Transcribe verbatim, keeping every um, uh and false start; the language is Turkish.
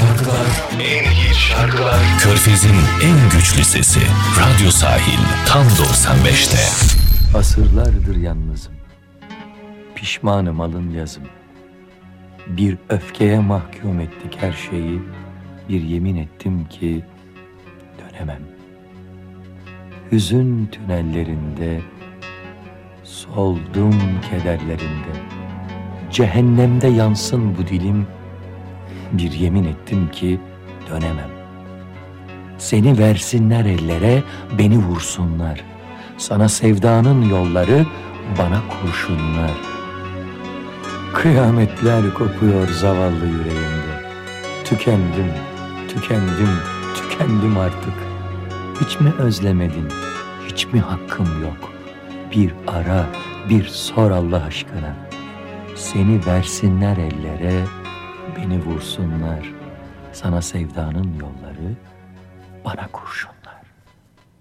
şarkılar, en iyi şarkılar. Körfez'in en güçlü sesi. Radyo Sahil tam doksan beşte. Asırlardır yalnızım. Pişmanım alın yazım. Bir öfkeye mahkum ettik her şeyi. Bir yemin ettim ki dönemem. Hüzün tünellerinde, soldum kederlerinde. Cehennemde yansın bu dilim. Bir yemin ettim ki dönemem. Seni versinler ellere, beni vursunlar. Sana sevdanın yolları, bana kurşunlar. Kıyametler kopuyor zavallı yüreğimde. Tükendim, tükendim, tükendim artık. Hiç mi özlemedin, hiç mi hakkım yok? Bir ara, bir sor Allah aşkına. Seni versinler ellere, beni vursunlar. Sana sevdanın yolları, bana kurşun.